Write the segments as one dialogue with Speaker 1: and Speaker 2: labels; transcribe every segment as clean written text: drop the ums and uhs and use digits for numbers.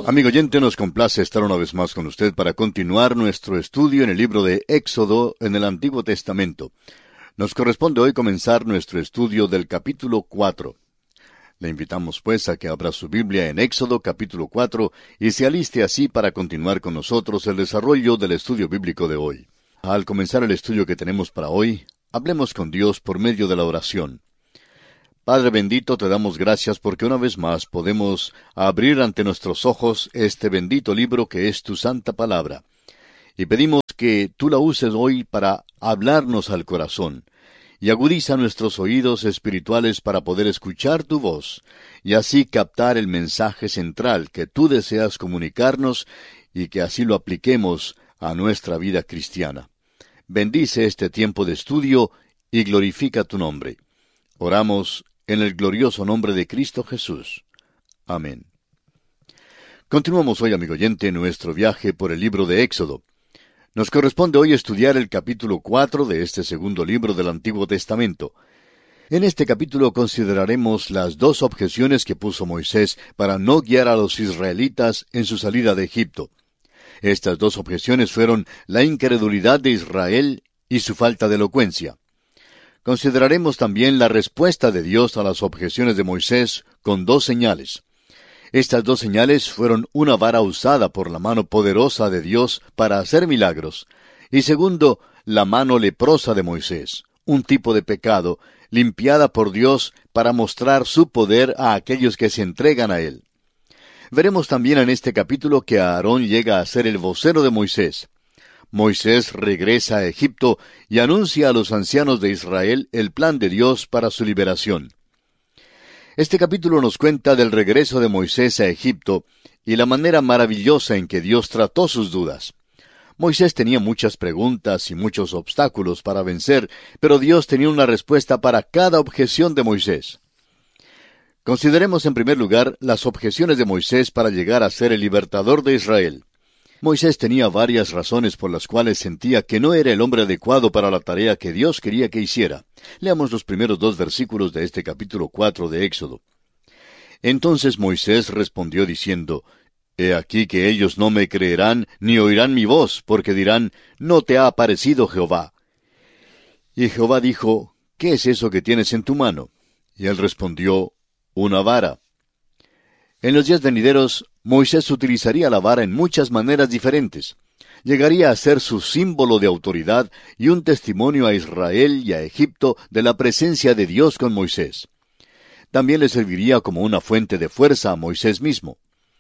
Speaker 1: Amigo oyente, nos complace estar una vez más con usted para continuar nuestro estudio en el libro de Éxodo en el Antiguo Testamento. Nos corresponde hoy comenzar nuestro estudio del capítulo 4. Le invitamos pues a que abra su Biblia en Éxodo capítulo 4 y se aliste así para continuar con nosotros el desarrollo del estudio bíblico de hoy. Al comenzar el estudio que tenemos para hoy, hablemos con Dios por medio de la oración. Padre bendito, te damos gracias porque una vez más podemos abrir ante nuestros ojos este bendito libro que es tu santa palabra. Y pedimos que tú la uses hoy para hablarnos al corazón, y agudiza nuestros oídos espirituales para poder escuchar tu voz, y así captar el mensaje central que tú deseas comunicarnos, y que así lo apliquemos a nuestra vida cristiana. Bendice este tiempo de estudio y glorifica tu nombre. Oramos en el glorioso nombre de Cristo Jesús. Amén. Continuamos hoy, amigo oyente, nuestro viaje por el libro de Éxodo. Nos corresponde hoy estudiar el capítulo 4 de este segundo libro del Antiguo Testamento. En este capítulo consideraremos las dos objeciones que puso Moisés para no guiar a los israelitas en su salida de Egipto. Estas dos objeciones fueron la incredulidad de Israel y su falta de elocuencia. Consideraremos también la respuesta de Dios a las objeciones de Moisés con dos señales. Estas dos señales fueron una vara usada por la mano poderosa de Dios para hacer milagros, y segundo, la mano leprosa de Moisés, un tipo de pecado, limpiada por Dios para mostrar su poder a aquellos que se entregan a Él. Veremos también en este capítulo que Aarón llega a ser el vocero de Moisés. Moisés regresa a Egipto y anuncia a los ancianos de Israel el plan de Dios para su liberación. Este capítulo nos cuenta del regreso de Moisés a Egipto y la manera maravillosa en que Dios trató sus dudas. Moisés tenía muchas preguntas y muchos obstáculos para vencer, pero Dios tenía una respuesta para cada objeción de Moisés. Consideremos en primer lugar las objeciones de Moisés para llegar a ser el libertador de Israel. Moisés tenía varias razones por las cuales sentía que no era el hombre adecuado para la tarea que Dios quería que hiciera. Leamos los primeros 2 versículos de este capítulo 4 de Éxodo. Entonces Moisés respondió diciendo, He aquí que ellos no me creerán ni oirán mi voz, porque dirán, ¿no te ha aparecido Jehová? Y Jehová dijo, ¿qué es eso que tienes en tu mano? Y él respondió, una vara. En los días venideros, Moisés utilizaría la vara en muchas maneras diferentes. Llegaría a ser su símbolo de autoridad y un testimonio a Israel y a Egipto de la presencia de Dios con Moisés. También le serviría como una fuente de fuerza a Moisés mismo.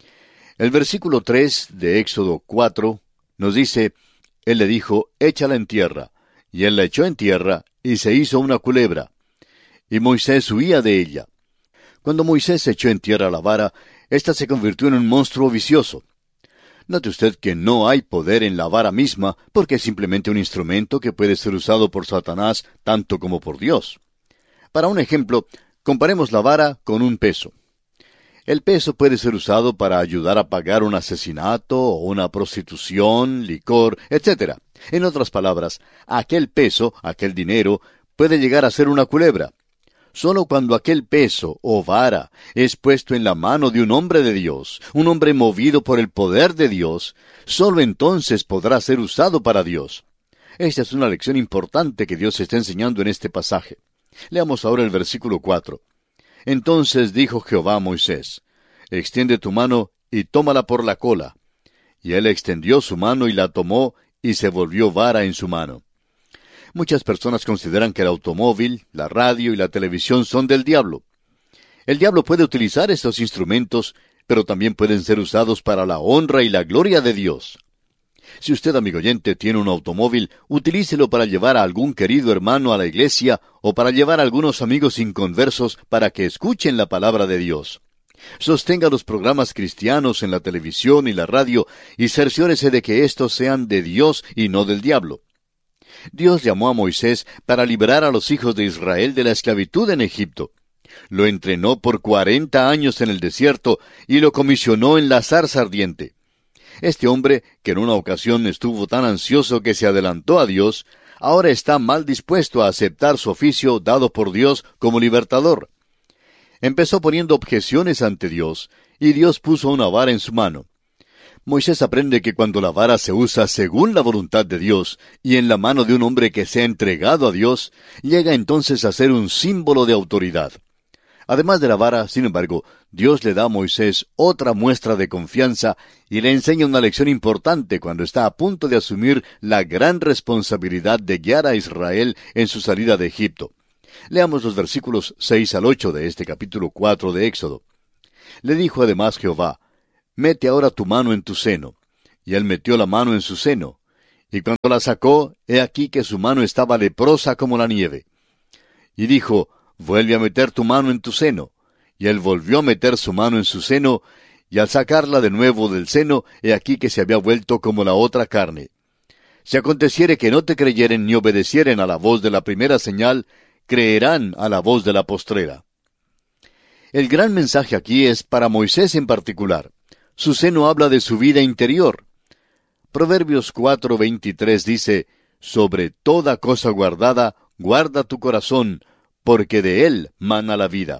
Speaker 1: El versículo 3 de Éxodo 4 nos dice, Él le dijo, échala en tierra. Y él la echó en tierra, y se hizo una culebra. Y Moisés huía de ella. Cuando Moisés echó en tierra la vara, ésta se convirtió en un monstruo vicioso. Note usted que no hay poder en la vara misma, porque es simplemente un instrumento que puede ser usado por Satanás tanto como por Dios. Para un ejemplo, comparemos la vara con un peso. El peso puede ser usado para ayudar a pagar un asesinato o una prostitución, licor, etc. En otras palabras, aquel peso, aquel dinero, puede llegar a ser una culebra. Solo cuando aquel peso o vara es puesto en la mano de un hombre de Dios, un hombre movido por el poder de Dios, solo entonces podrá ser usado para Dios. Esta es una lección importante que Dios está enseñando en este pasaje. Leamos ahora el versículo 4. Entonces dijo Jehová a Moisés, extiende tu mano y tómala por la cola. Y él extendió su mano y la tomó, y se volvió vara en su mano. Muchas personas consideran que el automóvil, la radio y la televisión son del diablo. El diablo puede utilizar estos instrumentos, pero también pueden ser usados para la honra y la gloria de Dios. Si usted, amigo oyente, tiene un automóvil, utilícelo para llevar a algún querido hermano a la iglesia o para llevar a algunos amigos inconversos para que escuchen la palabra de Dios. Sostenga los programas cristianos en la televisión y la radio y cerciórese de que estos sean de Dios y no del diablo. Dios llamó a Moisés para liberar a los hijos de Israel de la esclavitud en Egipto. Lo entrenó por 40 años en el desierto y lo comisionó en la zarza ardiente. Este hombre, que en una ocasión estuvo tan ansioso que se adelantó a Dios, ahora está mal dispuesto a aceptar su oficio dado por Dios como libertador. Empezó poniendo objeciones ante Dios, y Dios puso una vara en su mano. Moisés aprende que cuando la vara se usa según la voluntad de Dios y en la mano de un hombre que se ha entregado a Dios, llega entonces a ser un símbolo de autoridad. Además de la vara, sin embargo, Dios le da a Moisés otra muestra de confianza y le enseña una lección importante cuando está a punto de asumir la gran responsabilidad de guiar a Israel en su salida de Egipto. Leamos los versículos 6 al 8 de este capítulo 4 de Éxodo. Le dijo además Jehová: Mete ahora tu mano en tu seno. Y él metió la mano en su seno. Y cuando la sacó, he aquí que su mano estaba leprosa como la nieve. Y dijo: Vuelve a meter tu mano en tu seno. Y él volvió a meter su mano en su seno, y al sacarla de nuevo del seno, he aquí que se había vuelto como la otra carne. Si aconteciere que no te creyeren ni obedecieren a la voz de la primera señal, creerán a la voz de la postrera. El gran mensaje aquí es para Moisés en particular. Su seno habla de su vida interior. Proverbios 4:23 dice: Sobre toda cosa guardada, guarda tu corazón, porque de él mana la vida.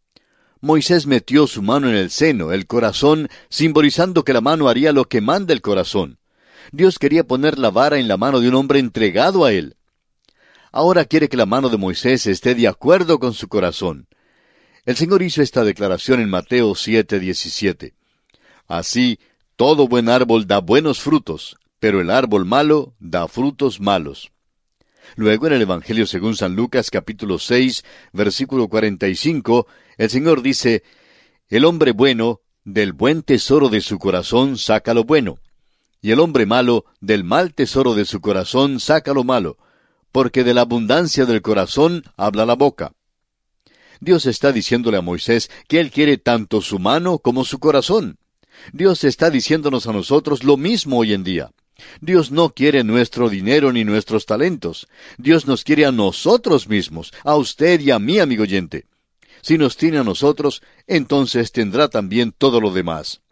Speaker 1: Moisés metió su mano en el seno, el corazón, simbolizando que la mano haría lo que manda el corazón. Dios quería poner la vara en la mano de un hombre entregado a él. Ahora quiere que la mano de Moisés esté de acuerdo con su corazón. El Señor hizo esta declaración en Mateo 7:17. Así, todo buen árbol da buenos frutos, pero el árbol malo da frutos malos. Luego, en el Evangelio según San Lucas, capítulo 6, versículo 45, el Señor dice: El hombre bueno, del buen tesoro de su corazón saca lo bueno, y el hombre malo, del mal tesoro de su corazón saca lo malo, porque de la abundancia del corazón habla la boca. Dios está diciéndole a Moisés que Él quiere tanto su mano como su corazón. Dios está diciéndonos a nosotros lo mismo hoy en día. Dios no quiere nuestro dinero ni nuestros talentos. Dios nos quiere a nosotros mismos, a usted y a mí, amigo oyente. Si nos tiene a nosotros, entonces tendrá también todo lo demás.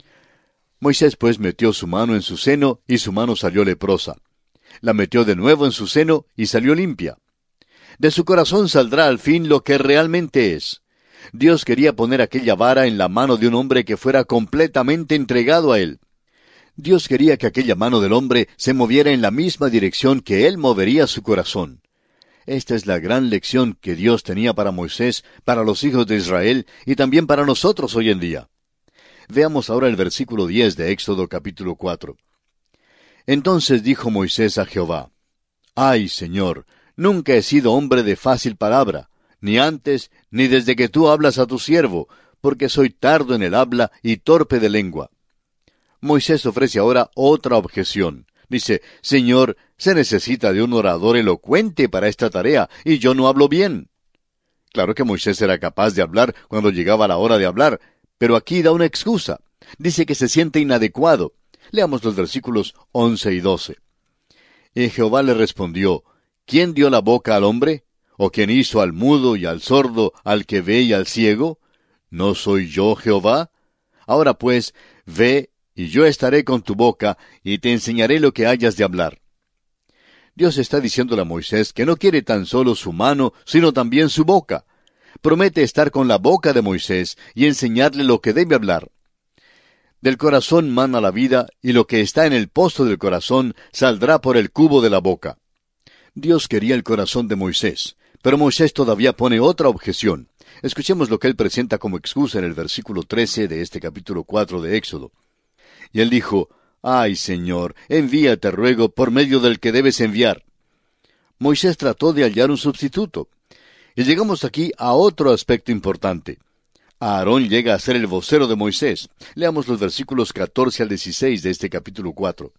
Speaker 1: Moisés pues metió su mano en su seno, y su mano salió leprosa. La metió de nuevo en su seno, y salió limpia. De su corazón saldrá al fin lo que realmente es. Dios quería poner aquella vara en la mano de un hombre que fuera completamente entregado a Él. Dios quería que aquella mano del hombre se moviera en la misma dirección que Él movería su corazón. Esta es la gran lección que Dios tenía para Moisés, para los hijos de Israel y también para nosotros hoy en día. Veamos ahora el versículo 10 de Éxodo capítulo 4. Entonces dijo Moisés a Jehová: Ay, Señor, nunca he sido hombre de fácil palabra, ni antes, ni desde que tú hablas a tu siervo, porque soy tardo en el habla y torpe de lengua. Moisés ofrece ahora otra objeción. Dice: Señor, se necesita de un orador elocuente para esta tarea, y yo no hablo bien. Claro que Moisés era capaz de hablar cuando llegaba la hora de hablar, pero aquí da una excusa. Dice que se siente inadecuado. Leamos los versículos 11 y 12. Y Jehová le respondió: ¿Quién dio la boca al hombre? ¿O quién hizo al mudo y al sordo, al que ve y al ciego? ¿No soy yo Jehová? Ahora pues, ve, y yo estaré con tu boca, y te enseñaré lo que hayas de hablar. Dios está diciéndole a Moisés que no quiere tan solo su mano, sino también su boca. Promete estar con la boca de Moisés y enseñarle lo que debe hablar. Del corazón mana la vida, y lo que está en el pozo del corazón saldrá por el cubo de la boca. Dios quería el corazón de Moisés, pero Moisés todavía pone otra objeción. Escuchemos lo que él presenta como excusa en el versículo 13 de este capítulo 4 de Éxodo. Y él dijo: Ay, Señor, envíate, ruego, por medio del que debes enviar. Moisés trató de hallar un sustituto. Y llegamos aquí a otro aspecto importante. Aarón llega a ser el vocero de Moisés. Leamos los versículos 14 al 16 de este capítulo 4.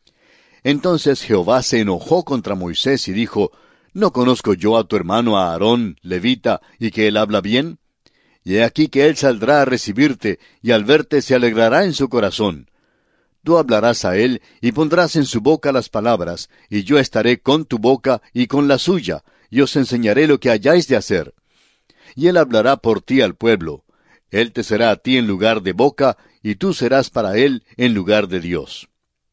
Speaker 1: Entonces Jehová se enojó contra Moisés y dijo: ¿No conozco yo a tu hermano Aarón, levita, y que él habla bien? Y he aquí que él saldrá a recibirte, y al verte se alegrará en su corazón. Tú hablarás a él, y pondrás en su boca las palabras, y yo estaré con tu boca y con la suya, y os enseñaré lo que hayáis de hacer. Y él hablará por ti al pueblo. Él te será a ti en lugar de boca, y tú serás para él en lugar de Dios.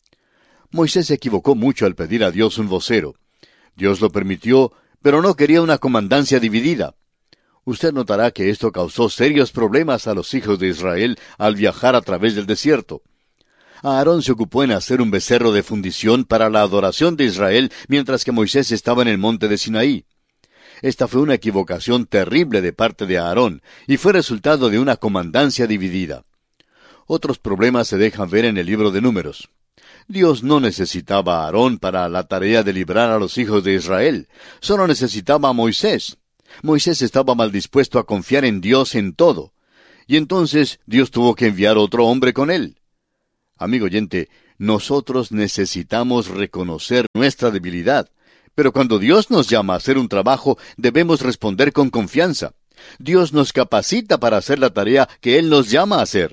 Speaker 1: Moisés se equivocó mucho al pedir a Dios un vocero. Dios lo permitió, pero no quería una comandancia dividida. Usted notará que esto causó serios problemas a los hijos de Israel al viajar a través del desierto. Aarón se ocupó en hacer un becerro de fundición para la adoración de Israel, mientras que Moisés estaba en el monte de Sinaí. Esta fue una equivocación terrible de parte de Aarón, y fue resultado de una comandancia dividida. Otros problemas se dejan ver en el libro de Números. Dios no necesitaba a Aarón para la tarea de librar a los hijos de Israel, solo necesitaba a Moisés. Moisés estaba mal dispuesto a confiar en Dios en todo, y entonces Dios tuvo que enviar otro hombre con él. Amigo oyente, nosotros necesitamos reconocer nuestra debilidad, pero cuando Dios nos llama a hacer un trabajo, debemos responder con confianza. Dios nos capacita para hacer la tarea que Él nos llama a hacer.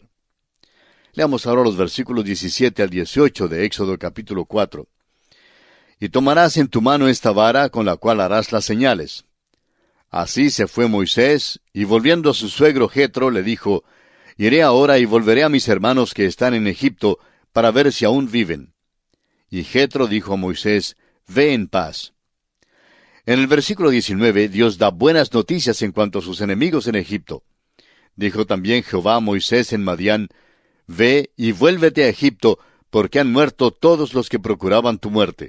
Speaker 1: Leamos ahora los versículos 17 al 18 de Éxodo capítulo 4. Y tomarás en tu mano esta vara con la cual harás las señales. Así se fue Moisés, y volviendo a su suegro Jetro le dijo, Iré ahora y volveré a mis hermanos que están en Egipto, para ver si aún viven. Y Jetro dijo a Moisés, Ve en paz. En el versículo 19, Dios da buenas noticias en cuanto a sus enemigos en Egipto. Dijo también Jehová a Moisés en Madián, Ve y vuélvete a Egipto, porque han muerto todos los que procuraban tu muerte.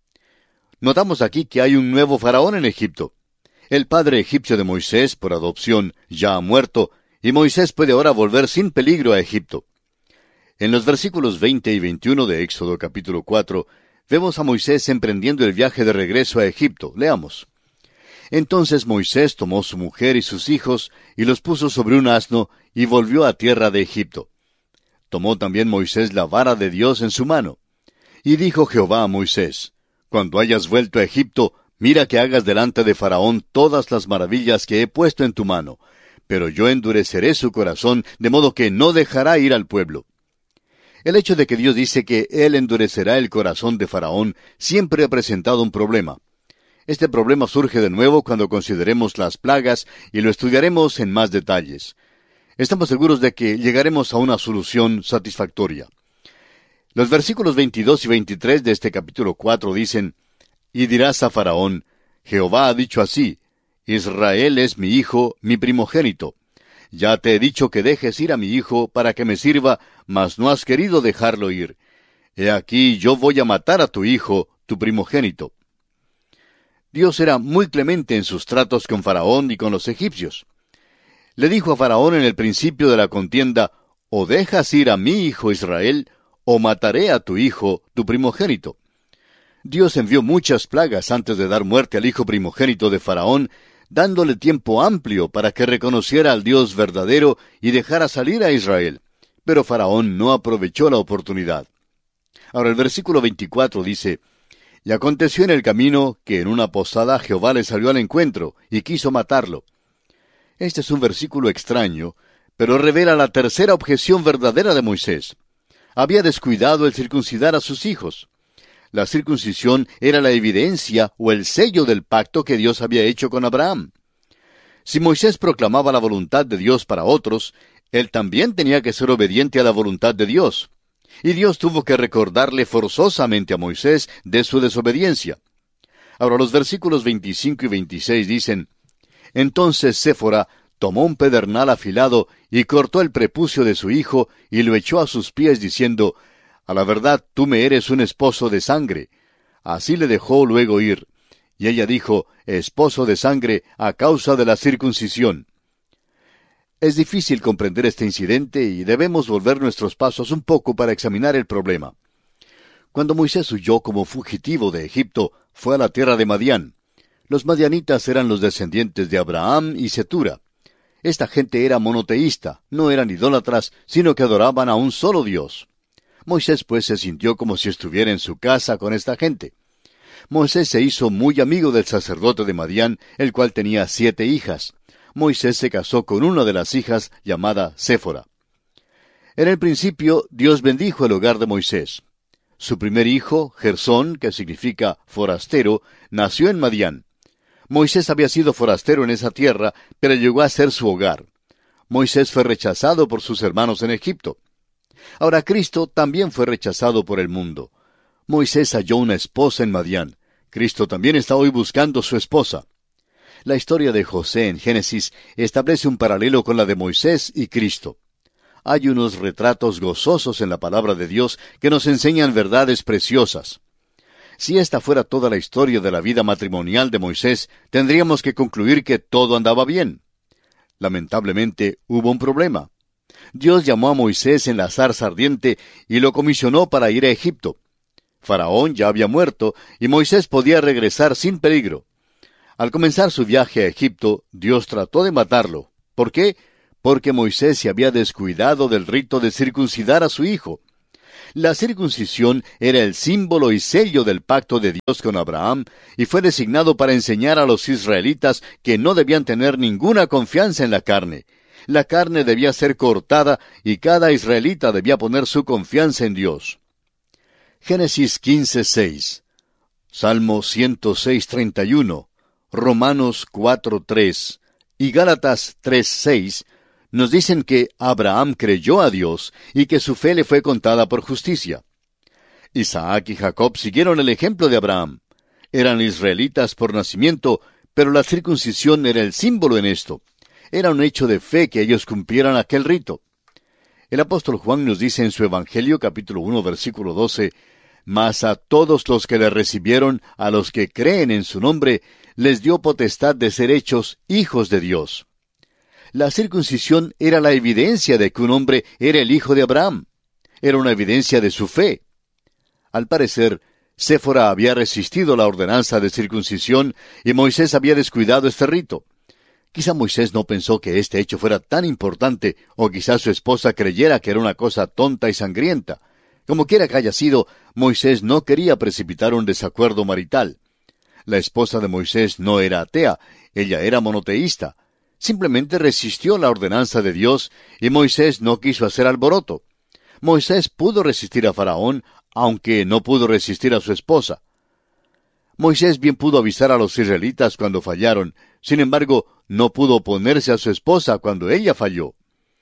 Speaker 1: Notamos aquí que hay un nuevo faraón en Egipto. El padre egipcio de Moisés, por adopción, ya ha muerto, y Moisés puede ahora volver sin peligro a Egipto. En los versículos 20 y 21 de Éxodo capítulo 4, vemos a Moisés emprendiendo el viaje de regreso a Egipto. Leamos. Entonces Moisés tomó su mujer y sus hijos, y los puso sobre un asno, y volvió a tierra de Egipto. Tomó también Moisés la vara de Dios en su mano. Y dijo Jehová a Moisés, Cuando hayas vuelto a Egipto, mira que hagas delante de Faraón todas las maravillas que he puesto en tu mano, pero yo endureceré su corazón, de modo que no dejará ir al pueblo. El hecho de que Dios dice que Él endurecerá el corazón de Faraón siempre ha presentado un problema. Este problema surge de nuevo cuando consideremos las plagas y lo estudiaremos en más detalles. Estamos seguros de que llegaremos a una solución satisfactoria. Los versículos 22 y 23 de este capítulo 4 dicen, Y dirás a Faraón, Jehová ha dicho así, Israel es mi hijo, mi primogénito. Ya te he dicho que dejes ir a mi hijo para que me sirva, mas no has querido dejarlo ir. He aquí yo voy a matar a tu hijo, tu primogénito. Dios era muy clemente en sus tratos con Faraón y con los egipcios. Le dijo a Faraón en el principio de la contienda, o dejas ir a mi hijo Israel, o mataré a tu hijo, tu primogénito. Dios envió muchas plagas antes de dar muerte al hijo primogénito de Faraón, dándole tiempo amplio para que reconociera al Dios verdadero y dejara salir a Israel. Pero Faraón no aprovechó la oportunidad. Ahora el versículo 24 dice, Y aconteció en el camino que en una posada Jehová le salió al encuentro y quiso matarlo. Este es un versículo extraño, pero revela la tercera objeción verdadera de Moisés. Había descuidado el circuncidar a sus hijos. La circuncisión era la evidencia o el sello del pacto que Dios había hecho con Abraham. Si Moisés proclamaba la voluntad de Dios para otros, él también tenía que ser obediente a la voluntad de Dios. Y Dios tuvo que recordarle forzosamente a Moisés de su desobediencia. Ahora los versículos 25 y 26 dicen, Entonces Séfora tomó un pedernal afilado y cortó el prepucio de su hijo y lo echó a sus pies diciendo, A la verdad tú me eres un esposo de sangre. Así le dejó luego ir. Y ella dijo, esposo de sangre a causa de la circuncisión. Es difícil comprender este incidente y debemos volver nuestros pasos un poco para examinar el problema. Cuando Moisés huyó como fugitivo de Egipto, fue a la tierra de Madián. Los madianitas eran los descendientes de Abraham y Cetura. Esta gente era monoteísta, no eran idólatras, sino que adoraban a un solo Dios. Moisés pues se sintió como si estuviera en su casa con esta gente. Moisés se hizo muy amigo del sacerdote de Madián, el cual tenía 7 hijas. Moisés se casó con una de las hijas llamada Séfora. En el principio, Dios bendijo el hogar de Moisés. Su primer hijo, Gersón, que significa forastero, nació en Madián. Moisés había sido forastero en esa tierra, pero llegó a ser su hogar. Moisés fue rechazado por sus hermanos en Egipto. Ahora Cristo también fue rechazado por el mundo. Moisés halló una esposa en Madián. Cristo también está hoy buscando su esposa. La historia de José en Génesis establece un paralelo con la de Moisés y Cristo. Hay unos retratos gozosos en la palabra de Dios que nos enseñan verdades preciosas. Si esta fuera toda la historia de la vida matrimonial de Moisés, tendríamos que concluir que todo andaba bien. Lamentablemente, hubo un problema. Dios llamó a Moisés en la zarza ardiente y lo comisionó para ir a Egipto. Faraón ya había muerto y Moisés podía regresar sin peligro. Al comenzar su viaje a Egipto, Dios trató de matarlo. ¿Por qué? Porque Moisés se había descuidado del rito de circuncidar a su hijo. La circuncisión era el símbolo y sello del pacto de Dios con Abraham y fue designado para enseñar a los israelitas que no debían tener ninguna confianza en la carne. La carne debía ser cortada y cada israelita debía poner su confianza en Dios. Génesis 15:6, Salmo 106:31, Romanos 4:3 y Gálatas 3:6 nos dicen que Abraham creyó a Dios y que su fe le fue contada por justicia. Isaac y Jacob siguieron el ejemplo de Abraham. Eran israelitas por nacimiento, pero la circuncisión era el símbolo en esto. Era un hecho de fe que ellos cumplieran aquel rito. El apóstol Juan nos dice en su Evangelio, capítulo 1, versículo 12, «Mas a todos los que le recibieron, a los que creen en su nombre, les dio potestad de ser hechos hijos de Dios». La circuncisión era la evidencia de que un hombre era el hijo de Abraham. Era una evidencia de su fe. Al parecer, Séfora había resistido la ordenanza de circuncisión y Moisés había descuidado este rito. Quizá Moisés no pensó que este hecho fuera tan importante, o quizá su esposa creyera que era una cosa tonta y sangrienta. Como quiera que haya sido, Moisés no quería precipitar un desacuerdo marital. La esposa de Moisés no era atea, ella era monoteísta. Simplemente resistió la ordenanza de Dios y Moisés no quiso hacer alboroto. Moisés pudo resistir a Faraón, aunque no pudo resistir a su esposa. Moisés bien pudo avisar a los israelitas cuando fallaron, sin embargo, no pudo oponerse a su esposa cuando ella falló.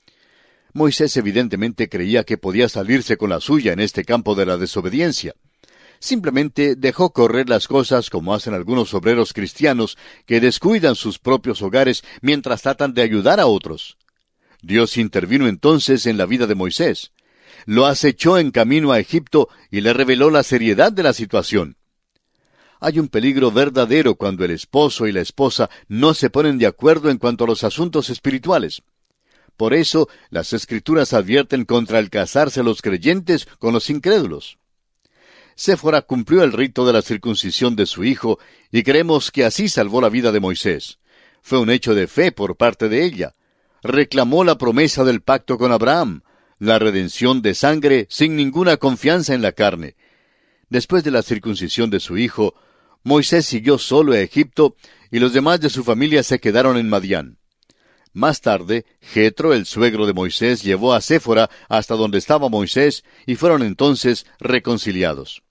Speaker 1: Moisés evidentemente creía que podía salirse con la suya en este campo de la desobediencia. Simplemente dejó correr las cosas como hacen algunos obreros cristianos que descuidan sus propios hogares mientras tratan de ayudar a otros. Dios intervino entonces en la vida de Moisés. Lo acechó en camino a Egipto y le reveló la seriedad de la situación. Hay un peligro verdadero cuando el esposo y la esposa no se ponen de acuerdo en cuanto a los asuntos espirituales. Por eso, las Escrituras advierten contra el casarse los creyentes con los incrédulos. Séfora cumplió el rito de la circuncisión de su hijo, y creemos que así salvó la vida de Moisés. Fue un hecho de fe por parte de ella. Reclamó la promesa del pacto con Abraham, la redención de sangre sin ninguna confianza en la carne. Después de la circuncisión de su hijo, Moisés siguió solo a Egipto, y los demás de su familia se quedaron en Madián. Más tarde, Jetro, el suegro de Moisés, llevó a Séfora hasta donde estaba Moisés, y fueron entonces reconciliados.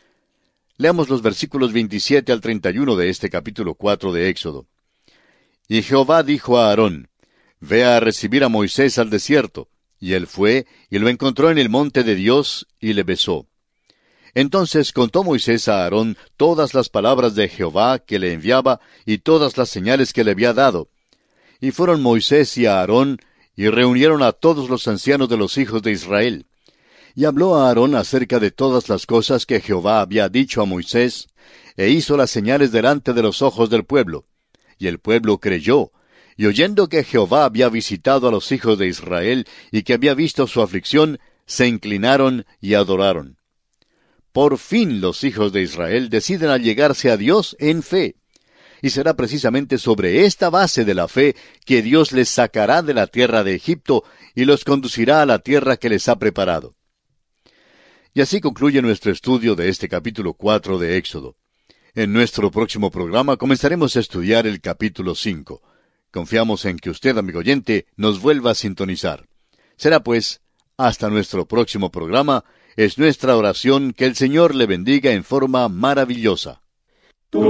Speaker 1: Leamos los versículos 27 al 31 de este capítulo 4 de Éxodo. Y Jehová dijo a Aarón, «Ve a recibir a Moisés al desierto». Y él fue, y lo encontró en el monte de Dios, y le besó. Entonces contó Moisés a Aarón todas las palabras de Jehová que le enviaba, y todas las señales que le había dado. Y fueron Moisés y Aarón, y reunieron a todos los ancianos de los hijos de Israel. Y habló a Aarón acerca de todas las cosas que Jehová había dicho a Moisés, e hizo las señales delante de los ojos del pueblo. Y el pueblo creyó, y oyendo que Jehová había visitado a los hijos de Israel, y que había visto su aflicción, se inclinaron y adoraron. Por fin los hijos de Israel deciden allegarse a Dios en fe. Y será precisamente sobre esta base de la fe que Dios les sacará de la tierra de Egipto y los conducirá a la tierra que les ha preparado. Y así concluye nuestro estudio de este capítulo 4 de Éxodo. En nuestro próximo programa comenzaremos a estudiar el capítulo 5. Confiamos en que usted, amigo oyente, nos vuelva a sintonizar. Será pues, hasta nuestro próximo programa. Es nuestra oración que el Señor le bendiga en forma maravillosa.